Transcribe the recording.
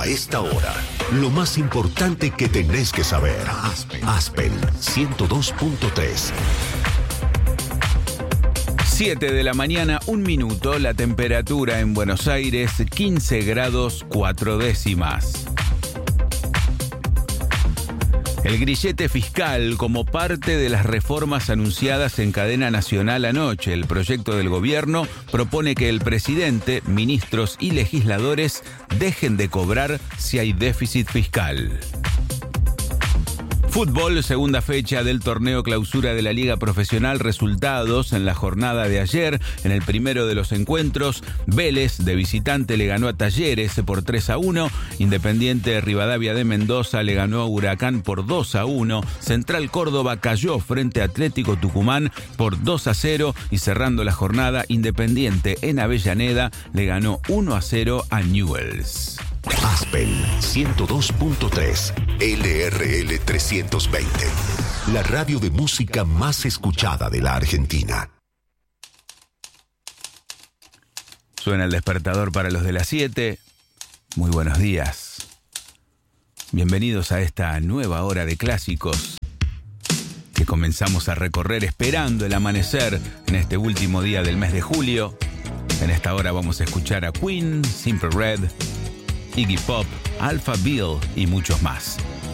A esta hora, lo más importante que tenés que saber. Aspen 102.3. 7 de la mañana, 1 minuto, la temperatura en Buenos Aires, 15 grados 4 décimas. El grillete fiscal como parte de las reformas anunciadas en cadena nacional anoche. El proyecto del gobierno propone que el presidente, ministros y legisladores dejen de cobrar si hay déficit fiscal. Fútbol, segunda fecha del torneo clausura de la Liga Profesional. Resultados en la jornada de ayer. En el primero de los encuentros, Vélez de visitante le ganó a Talleres por 3-1. Independiente Rivadavia de Mendoza le ganó a Huracán por 2-1. Central Córdoba cayó frente a Atlético Tucumán por 2-0. Y cerrando la jornada, Independiente en Avellaneda le ganó 1-0 a Newell's. Aspen 102.3 LRL 320. La radio de música más escuchada de la Argentina. Suena el despertador para los de las 7. Muy buenos días. Bienvenidos a esta nueva hora de clásicos que comenzamos a recorrer esperando el amanecer en este último día del mes de julio. En esta hora vamos a escuchar a Queen, Simply Red, Iggy Pop, Alpha Bill y muchos más.